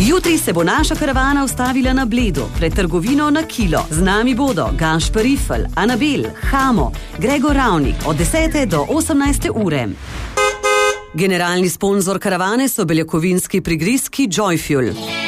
Jutri se bo naša karavana ustavila na Bledu, pred trgovino Na kilo. Z nami bodo Gašper Ifel, Anabel, Hamo, Gregor Ravnik od 10. do 18. ure. Generalni sponzor karavane so beljakovinski prigrizki Joyfuel.